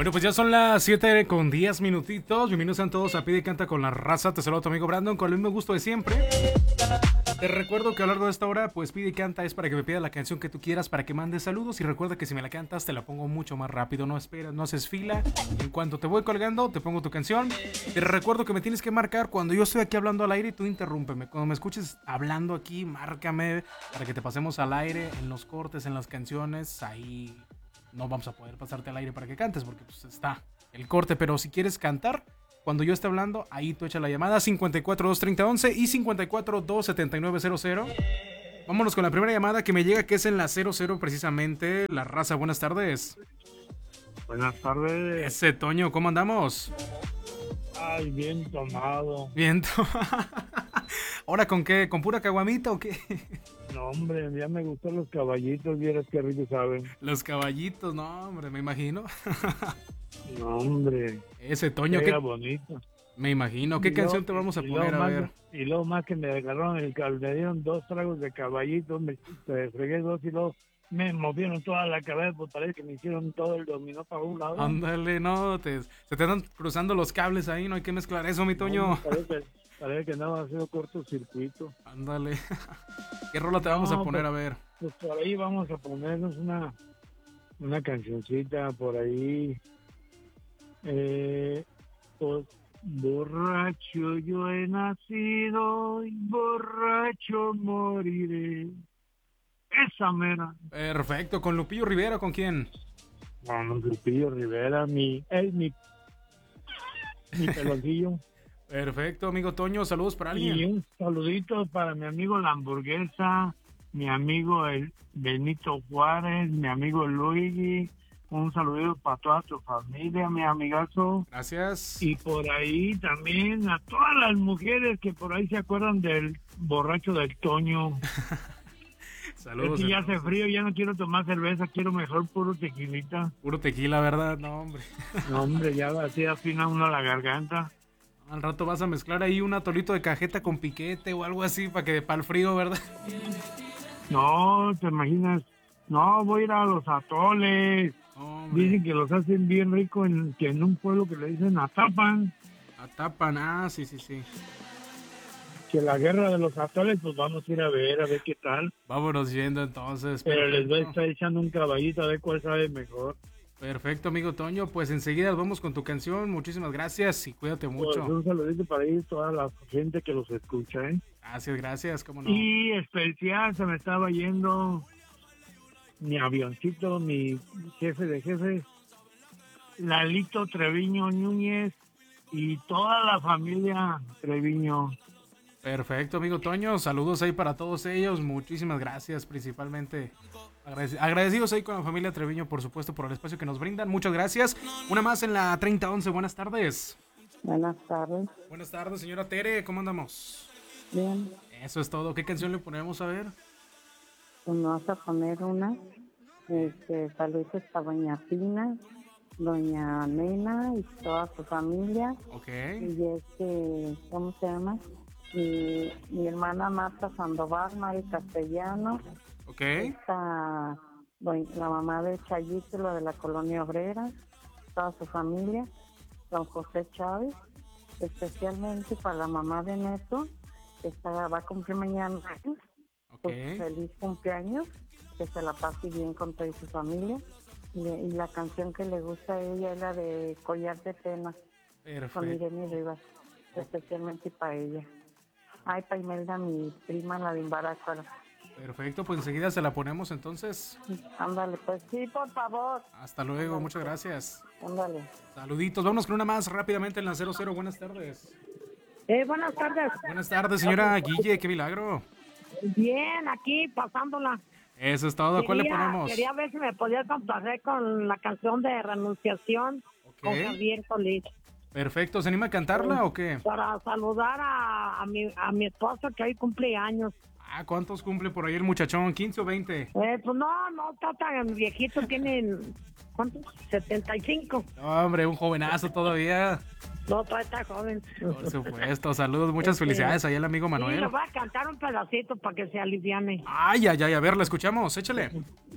Bueno, pues ya son las 7 con 10 minutitos. Bienvenidos sean todos a Pide y Canta con la Raza. Te saludo tu amigo Brandon con el mismo gusto de siempre. Te recuerdo que a lo largo de esta hora, pues Pide y Canta es para que me pidas la canción que tú quieras, para que mandes saludos. Y recuerda que si me la cantas, te la pongo mucho más rápido. No esperas, no haces fila. En cuanto te voy colgando, te pongo tu canción. Te recuerdo que me tienes que marcar cuando yo estoy aquí hablando al aire y tú interrúmpeme. Cuando me escuches hablando aquí, márcame para que te pasemos al aire en los cortes, en las canciones. Ahí no vamos a poder pasarte al aire para que cantes porque pues está el corte. Pero si quieres cantar, cuando yo esté hablando, ahí tú echa la llamada 54-230-11 y 54-279-00. Vámonos con la primera llamada que me llega, que es en la 00 precisamente. La Raza, buenas tardes. Buenas tardes. Ese Toño, ¿cómo andamos? Ay, bien tomado. Bien. ¿Ahora con qué? ¿Con pura caguamita o qué? No, hombre, ya me gustan los caballitos, vieras qué rico saben. Los caballitos, no, hombre, me imagino. No, hombre. Ese Toño, Era ¿qué? bonito. Me imagino. ¿Qué canción te vamos a poner? A ver. Y luego más que me agarraron me dieron 2 tragos de caballito, me fregué 2 y luego me movieron toda la cabeza, pues parece que me hicieron todo el dominó para un lado. Ándale, no, se te andan cruzando los cables ahí, no hay que mezclar eso, mi Toño. No, parece que no, ha sido cortocircuito. Ándale. ¿Qué rola te vamos a poner? Pues, A ver. Pues por ahí vamos a ponernos una cancioncita por ahí. Pues borracho yo he nacido y borracho moriré. Esa mera. Perfecto, ¿con Lupillo Rivera con quién? Con Lupillo Rivera, mi peloncillo. Perfecto, amigo Toño, saludos para alguien. Y un saludito para mi amigo La Hamburguesa, mi amigo el Benito Juárez, mi amigo Luigi. Un saludito para toda tu familia, mi amigazo. Gracias. Y por ahí también a todas las mujeres que por ahí se acuerdan del borracho del Toño. Saludos. Es que ya hace frío, ya no quiero tomar cerveza, quiero mejor puro tequilita. Puro tequila, ¿verdad? No, hombre. No, hombre, ya así afina uno la garganta. Al rato vas a mezclar ahí un atolito de cajeta con piquete o algo así para el frío, ¿verdad? No, te imaginas. No, voy a ir a los atoles. Hombre. Dicen que los hacen bien rico que en un pueblo que le dicen Atapan. Atapan, sí. Que la guerra de los atoles, pues vamos a ir a ver qué tal. Vámonos yendo entonces. Pero perfecto. les voy a estar echando un caballito a ver cuál sabe mejor. Perfecto, amigo Toño. Pues enseguida vamos con tu canción. Muchísimas gracias y cuídate mucho. Pues un saludito para ir toda la gente que los escucha, ¿eh? Gracias, cómo no. Y especial se me estaba yendo mi avioncito, mi jefe de jefes, Lalito Treviño Núñez y toda la familia Treviño. Perfecto, amigo Toño. Saludos ahí para todos ellos. Muchísimas gracias, principalmente agradecidos ahí con la familia Treviño, por supuesto, por el espacio que nos brindan. Muchas gracias. Una más en la 3011. Buenas tardes. Buenas tardes. Buenas tardes, señora Tere. ¿Cómo andamos? Bien. Eso es todo. ¿Qué canción le ponemos a ver? Pues me vas a poner una. Saludos a Doña Pina, Doña Nena y toda su familia. Ok. Y ¿cómo se llama? Y mi hermana Marta Sandoval, Mari Castellano. Ok. La mamá de Chayito, la de la Colonia Obrera, toda su familia. Don José Chávez, especialmente para la mamá de Neto, que va a cumplir mañana. Pues feliz cumpleaños, que se la pase bien con toda su familia. Y la canción que le gusta a ella es la de Collar de Pena. Perfecto. Con Irene Rivas, especialmente para ella. Ay, para Imelda, mi prima, la de Imbarácuara. Perfecto, pues enseguida se la ponemos entonces. Ándale, pues sí, por favor. Hasta luego, ándale, muchas gracias. Ándale. Saluditos, vámonos con una más rápidamente en la 00. Buenas tardes. Buenas tardes. Buenas tardes, señora Guille, qué milagro. Bien, aquí pasándola. Eso es todo. ¿Cuál le ponemos? Quería ver si me podía complacer con la canción de Renunciación con Javier Solís. Perfecto. ¿Se anima a cantarla o qué? Para saludar a mi esposo que hoy cumple años. ¿Cuántos cumple por ahí el muchachón? ¿15 o 20? Pues no está tan viejito, tiene, ¿cuántos? 75. No, hombre, un jovenazo todavía. No, todavía está joven. Por supuesto, saludos, muchas felicidades ahí al amigo Manuel. Sí, le voy a cantar un pedacito para que se aliviane. Ay, a ver, la escuchamos, échale.